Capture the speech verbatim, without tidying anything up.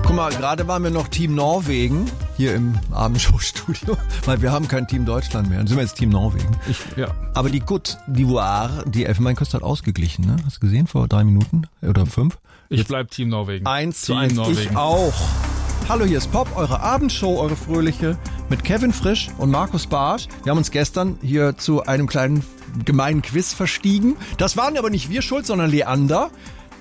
Guck mal, gerade waren wir noch Team Norwegen hier im Abendshow-Studio, weil wir haben kein Team Deutschland mehr. Dann sind wir jetzt Team Norwegen. Ich, ja. Aber die Côte d'Ivoire, die Elfenbeinküste hat ausgeglichen, ne? Hast du gesehen vor drei Minuten oder fünf? Ich bleib Team Norwegen. Eins zu Team eins, Norwegen. ich auch. Hallo, hier ist Pop, eure Abendshow, eure fröhliche, mit Kevin Frisch und Markus Bartsch. Wir haben uns gestern hier zu einem kleinen gemeinen Quiz verstiegen. Das waren aber nicht wir schuld, sondern Leander.